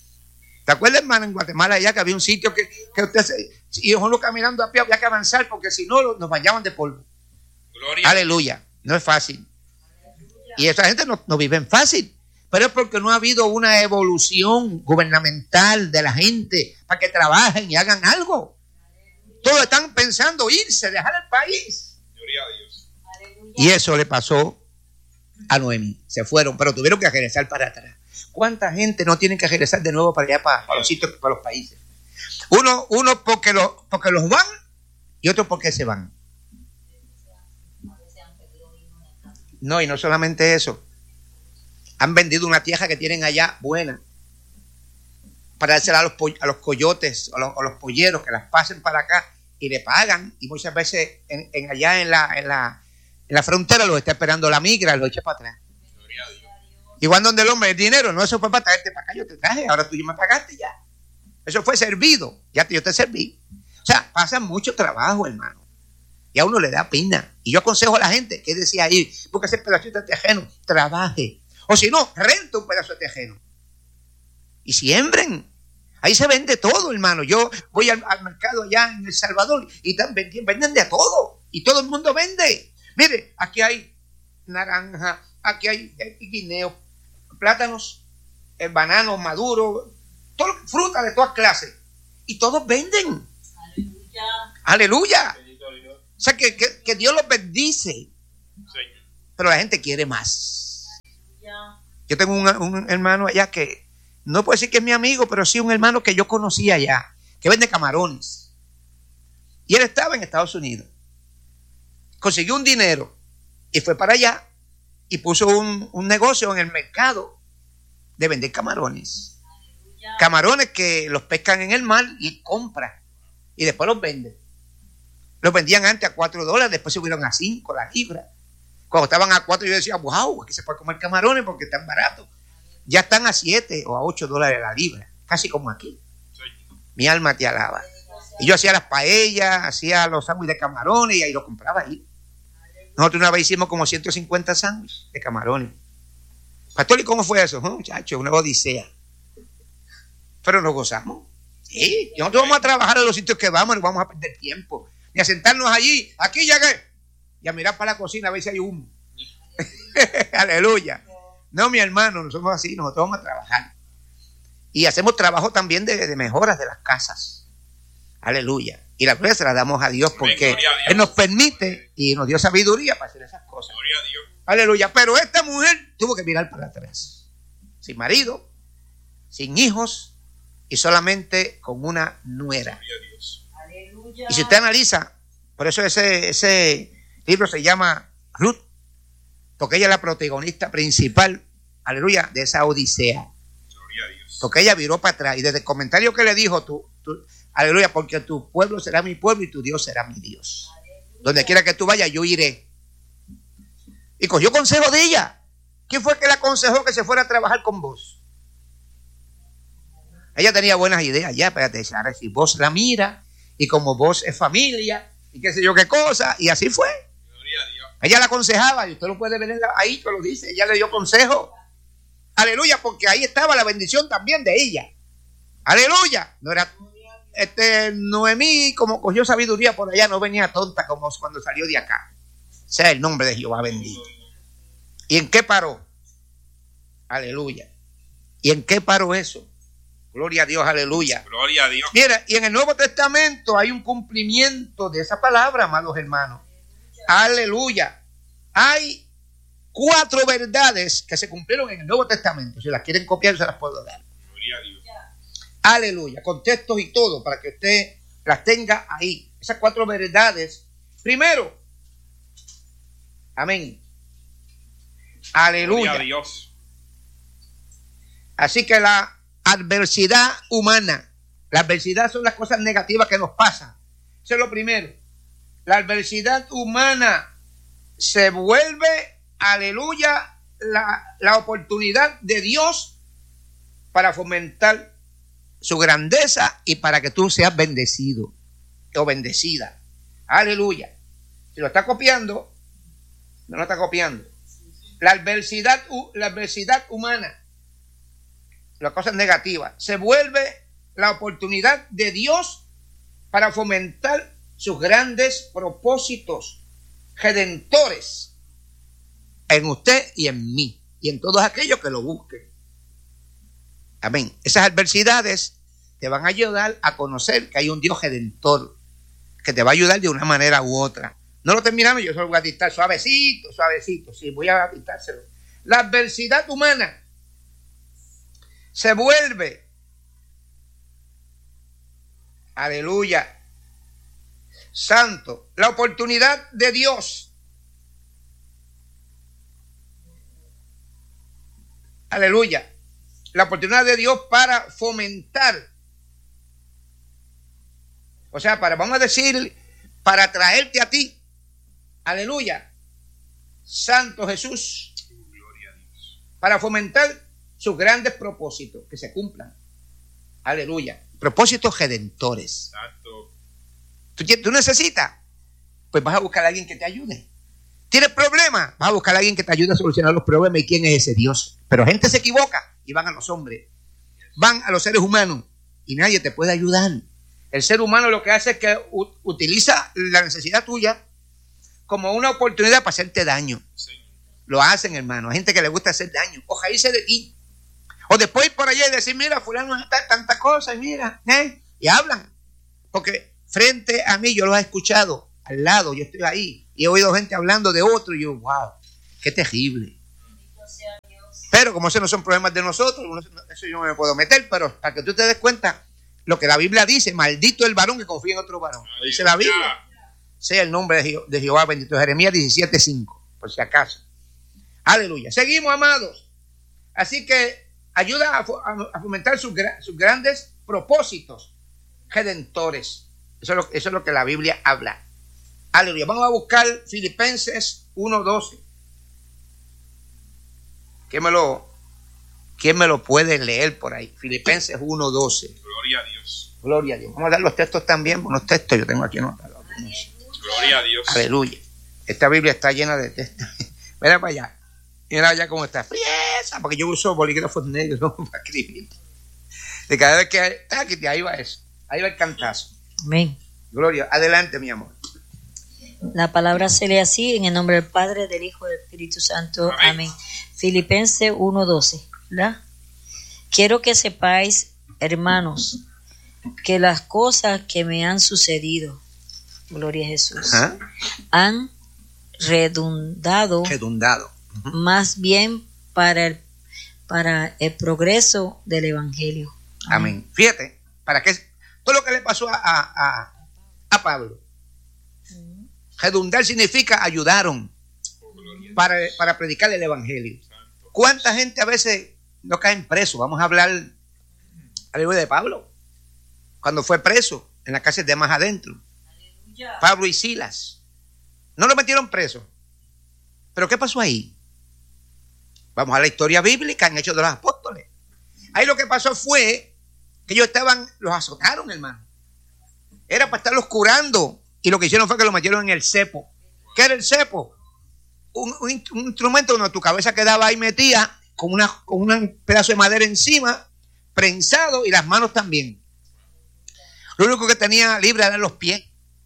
¿Te acuerdas, hermano, en Guatemala allá que había un sitio que, que usted se, y uno caminando a pie había que avanzar porque si no nos bañaban de polvo? Gloria. Aleluya. No es fácil. Aleluya. Y esa gente no, no vive fácil. Pero es porque no ha habido una evolución gubernamental de la gente para que trabajen y hagan algo. Aleluya. Todos están pensando irse, dejar el país. Gloria a Dios. Aleluya. Y eso le pasó a Noemí. Se fueron, pero tuvieron que regresar para atrás. ¿Cuánta gente no tiene que regresar de nuevo para allá, para, para los sitios, para los países? Uno, uno porque, lo, porque los van y otro porque se van. No, y no solamente eso. Han vendido una tierra que tienen allá buena para dársela a los, a los coyotes o los, a los polleros que las pasen para acá y le pagan. Y muchas veces en, en allá en la, en, la, en la frontera los está esperando la migra y lo echa para atrás. Igual donde el hombre, el dinero, no, eso fue para traerte para acá, yo te traje, ahora tú ya me pagaste ya. Eso fue servido, ya te, yo te serví. O sea, pasa mucho trabajo, hermano. Y a uno le da pena. Y yo aconsejo a la gente que decía ahí, porque ese pedacito de terreno, trabaje. O si no, renta un pedazo de terreno. Y siembren. Ahí se vende todo, hermano. Yo voy al, al mercado allá en El Salvador y también venden de todo. Y todo el mundo vende. Mire, aquí hay naranja, aquí hay guineo, plátanos, eh, bananos maduros, todo, fruta de todas clases. Y todos venden. Aleluya. Aleluya. O sea, que, que, que Dios los bendice. Sí. Pero la gente quiere más. Aleluya. Yo tengo un, un hermano allá que, no puedo decir que es mi amigo, pero sí un hermano que yo conocí allá, que vende camarones. Y él estaba en Estados Unidos. Consiguió un dinero y fue para allá. Y puso un, un negocio en el mercado de vender camarones. Aleluya. Camarones que los pescan en el mar y compran. Y después los venden. Los vendían antes a cuatro dólares, después subieron a cinco la libra. Cuando estaban a cuatro yo decía, wow, aquí se puede comer camarones porque están baratos. Ya están a siete o a ocho dólares la libra. Casi como aquí. Sí. Mi alma te alaba. Y yo hacía las paellas, hacía los sándwiches de camarones y ahí lo compraba ahí. Nosotros una vez hicimos como ciento cincuenta sándwiches de camarones. Pastor, ¿y cómo fue eso? Oh, muchacho, una odisea. Pero nos gozamos. Sí, y nosotros vamos a trabajar en los sitios que vamos, no vamos a perder tiempo. Ni a sentarnos allí, aquí llegué. Y a mirar para la cocina a ver si hay humo. Aleluya. No, mi hermano, no somos así, nosotros vamos a trabajar. Y hacemos trabajo también de, de mejoras de las casas. Aleluya. Y la gloria se la damos a Dios porque Dios. Él nos permite y nos dio sabiduría para hacer esas cosas. Gloria a Dios. Aleluya. Pero esta mujer tuvo que mirar para atrás. Sin marido, sin hijos y solamente con una nuera. Gloria a Dios. Aleluya. Y si usted analiza, por eso ese, ese libro se llama Ruth, porque ella es la protagonista principal, aleluya, de esa odisea. Gloria a Dios. Porque ella viró para atrás y desde el comentario que le dijo, tú, tú, aleluya, porque tu pueblo será mi pueblo y tu Dios será mi Dios. Aleluya. Donde quiera que tú vayas, yo iré. Y cogió consejo de ella. ¿Quién fue que le aconsejó que se fuera a trabajar con vos? Ella tenía buenas ideas, ya, espérate, ahora si vos la mira y como vos es familia y qué sé yo qué cosa, y así fue. Gloria a Dios. Ella la aconsejaba y usted lo puede ver ahí, que lo dice, ella le dio consejo. Aleluya, porque ahí estaba la bendición también de ella. Aleluya. No era este Noemí como cogió sabiduría por allá, no venía tonta como cuando salió de acá. Sea el nombre de Jehová bendito. ¿Y en qué paró? Aleluya. ¿Y en qué paró eso? Gloria a Dios, aleluya. Gloria a Dios. Mira, y en el Nuevo Testamento hay un cumplimiento de esa palabra, amados hermanos. Aleluya. Hay cuatro verdades que se cumplieron en el Nuevo Testamento. Si las quieren copiar, se las puedo dar. Gloria a Dios. Aleluya. Con textos y todo, para que usted las tenga ahí. Esas cuatro verdades. Primero, amén. Aleluya. Gloria a Dios. Así que la adversidad humana, la adversidad son las cosas negativas que nos pasan. Eso es lo primero. La adversidad humana se vuelve, aleluya, la, la oportunidad de Dios para fomentar su grandeza y para que tú seas bendecido o bendecida. Aleluya. Si lo está copiando, no lo está copiando. La adversidad, la adversidad humana, las cosas negativas, se vuelve la oportunidad de Dios para fomentar sus grandes propósitos redentores en usted y en mí y en todos aquellos que lo busquen. Amén. Esas adversidades te van a ayudar a conocer que hay un Dios redentor que te va a ayudar de una manera u otra. No lo terminamos, yo solo voy a dictar suavecito, suavecito, sí, voy a dictárselo. La adversidad humana se vuelve, aleluya, santo, la oportunidad de Dios, aleluya, la oportunidad de Dios para fomentar, o sea, para, vamos a decir, para traerte a ti, aleluya, santo Jesús, gloria a Dios, para fomentar sus grandes propósitos que se cumplan. Aleluya. Propósitos redentores. Exacto. ¿Tú, tú necesitas? Pues vas a buscar a alguien que te ayude. ¿Tienes problemas? Vas a buscar a alguien que te ayude a solucionar los problemas. ¿Y quién es ese Dios? Pero gente se equivoca y van a los hombres. Van a los seres humanos y nadie te puede ayudar. El ser humano lo que hace es que u- utiliza la necesidad tuya como una oportunidad para hacerte daño. Sí. Lo hacen, hermano. Hay gente que le gusta hacer daño. Ojalá irse de ti. O después ir por allá y decir, mira, fulano está tantas cosas, mira, ¿eh? Y hablan. Porque frente a mí yo los he escuchado, al lado, yo estoy ahí, y he oído gente hablando de otro, y yo, wow, qué terrible. Pero como esos no son problemas de nosotros, eso yo no me puedo meter, pero para que tú te des cuenta, lo que la Biblia dice, maldito el varón que confía en otro varón. Lo dice la Biblia. Sea el nombre de, Jeho- de Jehová bendito. Jeremías diecisiete cinco, por si acaso. Aleluya. Seguimos, amados. Así que ayuda a, a fomentar sus, sus grandes propósitos redentores. Eso es, lo, eso es lo que la Biblia habla. Aleluya. Vamos a buscar Filipenses uno doce. Que me lo, ¿Quién me lo puede leer por ahí? Filipenses uno doce. Gloria a Dios. Gloria a Dios. Vamos a dar los textos también, buenos textos. Yo tengo aquí anotados. Gloria a Dios. Aleluya. Esta Biblia está llena de textos. Mira para allá. Mira allá cómo está. Friesa, porque yo uso bolígrafos negros, ¿no? Para escribir. De cada vez que hay, ahí va eso. Ahí va el cantazo. Amén. Gloria. Adelante, mi amor. La palabra se lee así, en el nombre del Padre, del Hijo y del Espíritu Santo. Amén. Amén. Filipenses uno doce, ¿verdad? Quiero que sepáis, hermanos, que las cosas que me han sucedido, gloria a Jesús, ¿ah? han redundado, redundado. Uh-huh. más bien para el, para el progreso del Evangelio. Amén. Amén. Fíjate, para que todo lo que le pasó a, a, a Pablo, uh-huh. redundar significa ayudaron para, para predicar el Evangelio. ¿Cuánta gente a veces no caen preso? Vamos a hablar aleluya de Pablo. Cuando fue preso en la cárcel de más adentro. Aleluya. Pablo y Silas. No lo metieron preso. ¿Pero qué pasó ahí? Vamos a la historia bíblica en Hechos de los Apóstoles. Ahí lo que pasó fue que ellos estaban, los azotaron, hermano. Era para estarlos curando. Y lo que hicieron fue que lo metieron en el cepo. ¿Qué era el cepo? Un, un, un instrumento donde tu cabeza quedaba ahí metida con, una, con un pedazo de madera encima, prensado, y las manos también. Lo único que tenía libre eran los pies.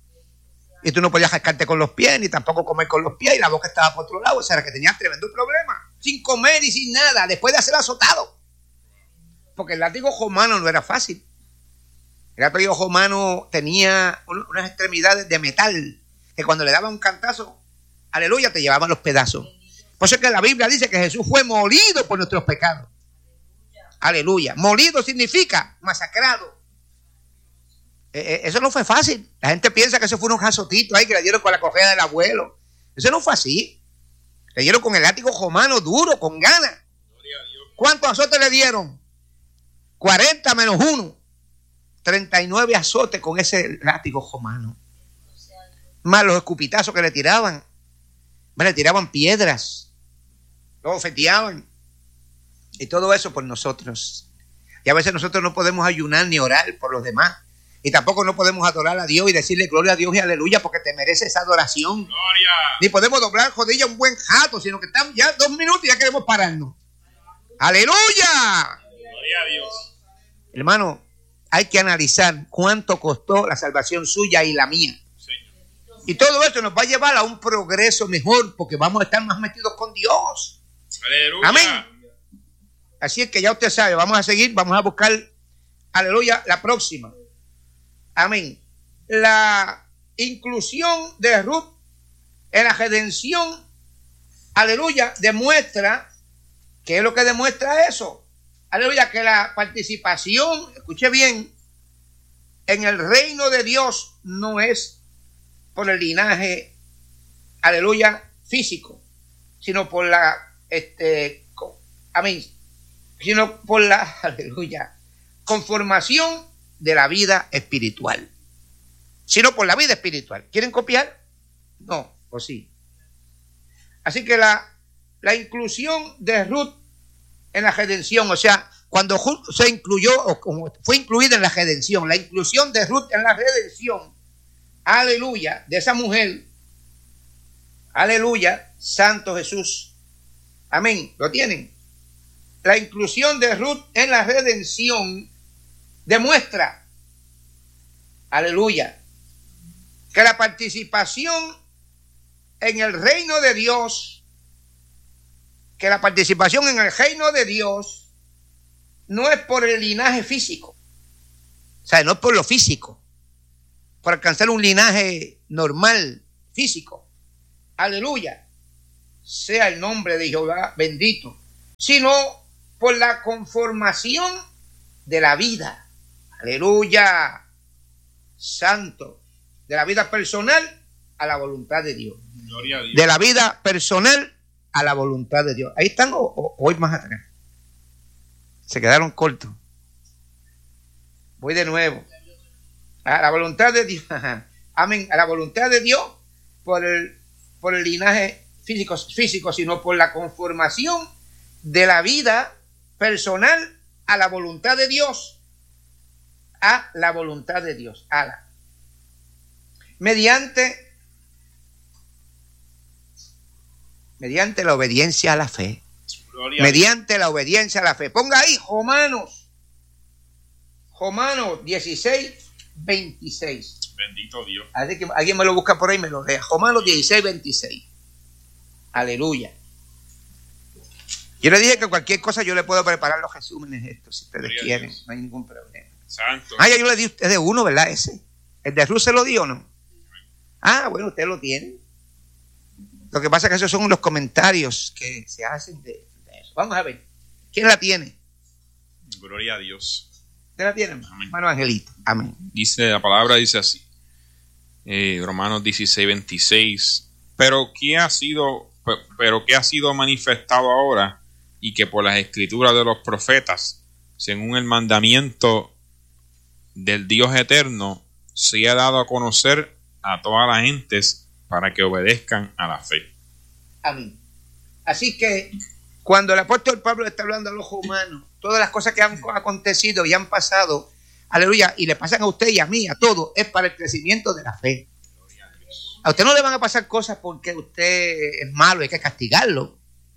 Y tú no podías rascarte con los pies, ni tampoco comer con los pies, y la boca estaba por otro lado. O sea, era que tenías tremendo problema. Sin comer y sin nada, después de ser azotado. Porque el látigo romano no era fácil. El látigo romano tenía unas extremidades de metal, que cuando le daban un cantazo, aleluya, te llevaban los pedazos. Por eso es que la Biblia dice que Jesús fue molido por nuestros pecados. Aleluya. Molido significa masacrado. Eh, eso no fue fácil. La gente piensa que eso fue un azotito ahí que le dieron con la correa del abuelo. Eso no fue así. Le dieron con el látigo romano duro, con ganas. ¿Cuántos azotes le dieron? cuarenta menos uno. treinta y nueve azotes con ese látigo romano. Más los escupitazos que le tiraban. Más le tiraban piedras. Lo ofeteaban. Y todo eso por nosotros. Y a veces nosotros no podemos ayunar ni orar por los demás. Y tampoco no podemos adorar a Dios y decirle gloria a Dios y aleluya porque te merece esa adoración. Gloria. Ni podemos doblar rodilla un buen jato, sino que estamos ya dos minutos y ya queremos pararnos. ¡Aleluya! Gloria a Dios. Hermano, hay que analizar cuánto costó la salvación suya y la mía. Señor. Y todo eso nos va a llevar a un progreso mejor porque vamos a estar más metidos con Dios. Aleluya. Amén. Así es que ya usted sabe, vamos a seguir, vamos a buscar, aleluya, la próxima. Amén. La inclusión de Ruth en la redención, aleluya, demuestra, ¿qué es lo que demuestra eso? Aleluya, que la participación, escuche bien, en el reino de Dios no es por el linaje, aleluya, físico, sino por la, este, amén, sino por la, aleluya, conformación de la vida espiritual, sino por la vida espiritual. ¿Quieren copiar? No, o sí. Así que la, la inclusión de Ruth en la redención, o sea, cuando Ruth se incluyó, o como fue incluida en la redención, la inclusión de Ruth en la redención, aleluya, de esa mujer, aleluya, Santo Jesús, amén, ¿lo tienen? La inclusión de Ruth en la redención demuestra, aleluya, que la participación en el reino de Dios, que la participación en el reino de Dios no es por el linaje físico, o sea, no es por lo físico, por alcanzar un linaje normal, físico, aleluya, sea el nombre de Jehová bendito, sino por la conformación de la vida, aleluya, santo, de la vida personal a la voluntad de Dios. Gloria a Dios. De la vida personal a la voluntad de Dios. Ahí están o, o voy más atrás. Se quedaron cortos. Voy de nuevo. A la voluntad de Dios. Amén. A la voluntad de Dios por el, por el linaje físico, físico, sino por la conformación de la vida, personal a la voluntad de Dios, a la voluntad de Dios, a la, mediante, mediante la obediencia a la fe, Gloria mediante la obediencia a la fe. Ponga ahí, Romanos, Romanos dieciséis, veintiséis. Bendito Dios. Así que alguien me lo busca por ahí y me lo lea. Romanos dieciséis, veintiséis. Aleluya. Yo le dije que cualquier cosa yo le puedo preparar los resúmenes estos, si ustedes Gloria quieren, no hay ningún problema. Santo. Ah, ya yo le di a ustedes uno, ¿verdad? Ese. ¿El de Ruth se lo dio o no? Ah, bueno, usted lo tiene. Lo que pasa es que esos son los comentarios que se hacen de, de eso. Vamos a ver. ¿Quién la tiene? Gloria a Dios. ¿Usted la tiene? Amén. Hermano Angelito. Amén. Dice, la palabra dice así. Eh, Romanos dieciséis, veintiséis. Pero ¿qué ha sido, pero qué ha sido manifestado ahora y que por las escrituras de los profetas, según el mandamiento del Dios eterno, se ha dado a conocer a todas las gentes para que obedezcan a la fe. Amén. Así que cuando el apóstol Pablo está hablando a los humanos, todas las cosas que han acontecido y han pasado, aleluya, y le pasan a usted y a mí, a todos, es para el crecimiento de la fe. A usted no le van a pasar cosas porque usted es malo y hay que castigarlo.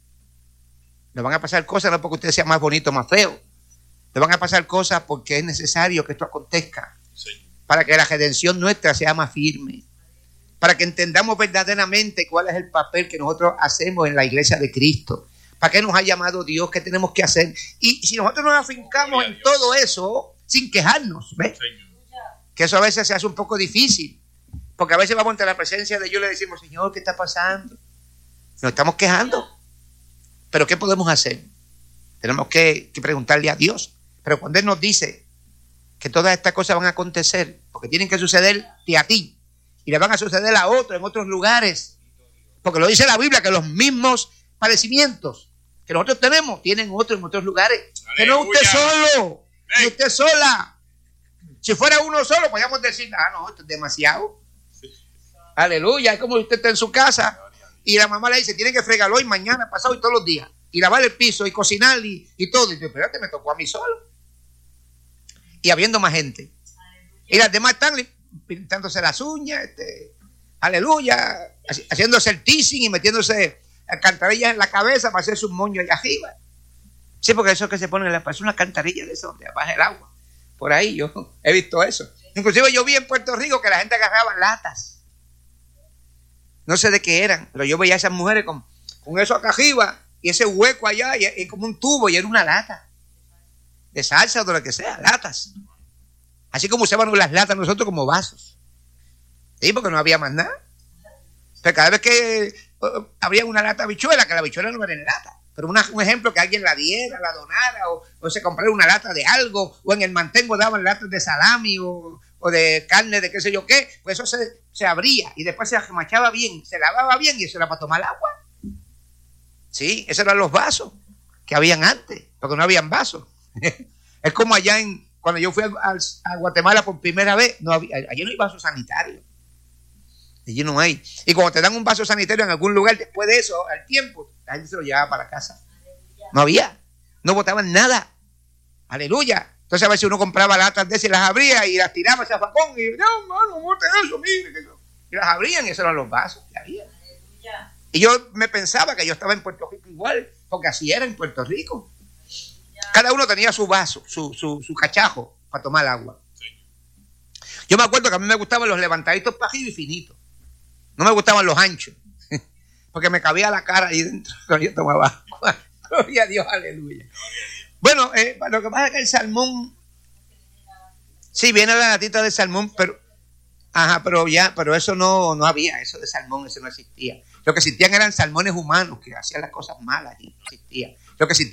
Le van a pasar cosas no porque usted sea más bonito o más feo. Le van a pasar cosas porque es necesario que esto acontezca. Sí. Para que la redención nuestra sea más firme. Para que entendamos verdaderamente cuál es el papel que nosotros hacemos en la iglesia de Cristo. ¿Para qué nos ha llamado Dios? ¿Qué tenemos que hacer? Y si nosotros nos afincamos en todo eso sin quejarnos, ¿ves? Que eso a veces se hace un poco difícil. Porque a veces vamos ante la presencia de Dios y le decimos, Señor, ¿qué está pasando? Nos estamos quejando. ¿Pero qué podemos hacer? Tenemos que, que preguntarle a Dios. Pero cuando Él nos dice que todas estas cosas van a acontecer, porque tienen que sucederte a ti, y le van a suceder a otros en otros lugares, porque lo dice la Biblia, que los mismos padecimientos que nosotros tenemos, tienen otros en otros lugares. ¡Aleluya! Que no usted solo, ni usted sola. Si fuera uno solo, podríamos decir, ah, no, esto es demasiado. Aleluya, es como si usted está en su casa y la mamá le dice, tiene que fregarlo hoy, mañana, pasado y todos los días, y lavar el piso y cocinar y, y todo. Y dice, espérate, me tocó a mí solo. Y habiendo más gente. Y las demás están pintándose las uñas, este, aleluya, haciéndose el teasing y metiéndose alcantarillas en la cabeza para hacer sus moños allá arriba. Sí, porque eso es que se pone, parece una alcantarilla de eso, donde baja el agua. Por ahí yo he visto eso. Inclusive yo vi en Puerto Rico que la gente agarraba latas. No sé de qué eran, pero yo veía a esas mujeres con, con eso acá arriba y ese hueco allá y, y como un tubo y era una lata de salsa o de lo que sea, latas. Así como usábamos las latas nosotros como vasos. Sí, porque no había más nada. Pero cada vez que uh, habría una lata de habichuela, que la habichuela no era en lata, pero una, un ejemplo que alguien la diera, la donara, o, o se comprara una lata de algo, o en el mantengo daban latas de salami o, o de carne de qué sé yo qué, pues eso se, se abría y después se remachaba bien, se lavaba bien y eso era para tomar agua. Sí, esos eran los vasos que habían antes, porque no habían vasos. Es como allá en, cuando yo fui a, a, a Guatemala por primera vez, no había, allí no hay vasos sanitarios. Allí no hay. Y cuando te dan un vaso sanitario en algún lugar, después de eso, al tiempo, la gente se lo llevaba para casa. No había. No botaban nada. Aleluya. Entonces a veces uno compraba latas de esas y las abría y las tiraba hacia facón. Y no, hermano, bote eso, mire. Que eso. Y las abrían y esos eran los vasos que había. Y yo me pensaba que yo estaba en Puerto Rico igual, porque así era en Puerto Rico. Cada uno tenía su vaso, su, su, su cachajo para tomar agua. Yo me acuerdo que a mí me gustaban los levantaditos para arriba y finitos. No me gustaban los anchos, porque me cabía la cara ahí dentro cuando yo tomaba agua. Gloria a Dios, aleluya. Bueno, eh, lo que pasa es que el salmón, sí, viene la latita de salmón, pero, ajá, pero ya, pero eso no, no había, eso de salmón, eso no existía. Lo que existían eran salmones humanos que hacían las cosas malas y no existía. Lo que existía